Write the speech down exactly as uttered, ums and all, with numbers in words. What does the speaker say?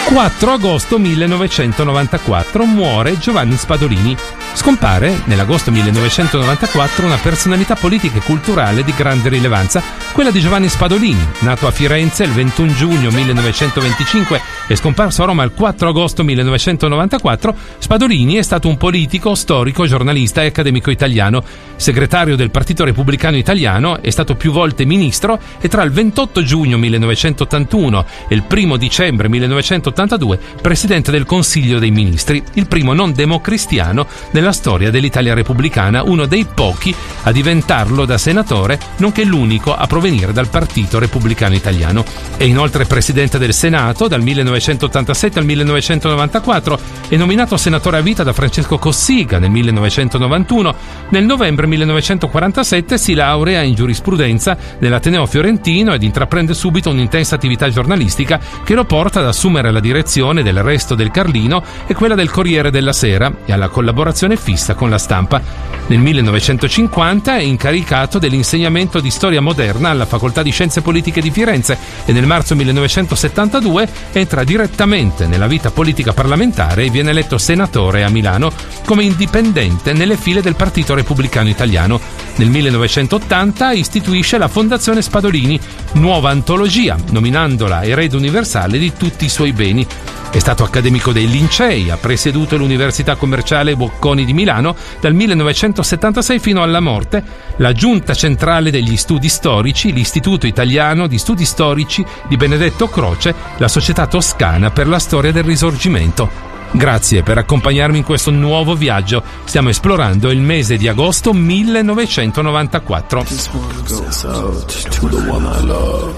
quattro agosto millenovecentonovantaquattro muore Giovanni Spadolini. Scompare nell'agosto millenovecentonovantaquattro una personalità politica e culturale di grande rilevanza, quella di Giovanni Spadolini, nato a Firenze il ventuno giugno millenovecentoventicinque e scomparso a Roma il quattro agosto millenovecentonovantaquattro. Spadolini è stato un politico, storico, giornalista e accademico italiano. Segretario del Partito Repubblicano Italiano, è stato più volte ministro e tra il ventotto giugno millenovecentottantuno e il primo dicembre millenovecentottantadue presidente del Consiglio dei Ministri, il primo non democristiano nella storia dell'Italia repubblicana, uno dei pochi a diventarlo da senatore, nonché l'unico a provenire dal Partito Repubblicano Italiano. È inoltre presidente del Senato dal millenovecentottantasette al millenovecentonovantaquattro, è nominato senatore a vita da Francesco Cossiga nel millenovecentonovantuno. Nel novembre millenovecentoquarantasette si laurea in giurisprudenza nell'Ateneo Fiorentino ed intraprende subito un'intensa attività giornalistica che lo porta ad assumere la direzione del Resto del Carlino e quella del Corriere della Sera e alla collaborazione fissa con la Stampa. Nel millenovecentocinquanta è incaricato dell'insegnamento di storia moderna alla Facoltà di Scienze Politiche di Firenze e nel marzo millenovecentosettantadue entra direttamente nella vita politica parlamentare e viene eletto senatore a Milano come indipendente nelle file del Partito Repubblicano Italiano. Nel millenovecentottanta istituisce la Fondazione Spadolini, nuova antologia, nominandola erede universale di tutti i suoi beni. È stato accademico dei Lincei, ha presieduto l'Università Commerciale Bocconi di Milano dal millenovecentosettantasei fino alla morte, la Giunta Centrale degli Studi Storici, l'Istituto Italiano di Studi Storici di Benedetto Croce, la Società Toscana per la Storia del Risorgimento. Grazie per accompagnarmi in questo nuovo viaggio. Stiamo esplorando il mese di agosto millenovecentonovantaquattro.